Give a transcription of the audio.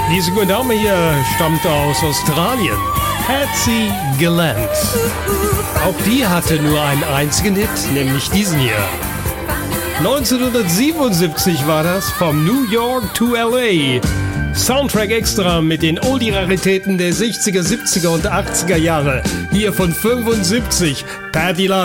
Diese Dame hier stammt aus Australien. Patsy Gallant. Auch die hatte nur einen einzigen Hit, nämlich diesen hier. 1977 war das, vom New York to LA. Soundtrack extra mit den Oldie-Raritäten der 60er, 70er und 80er Jahre. Hier von 75, Patti LaBelle.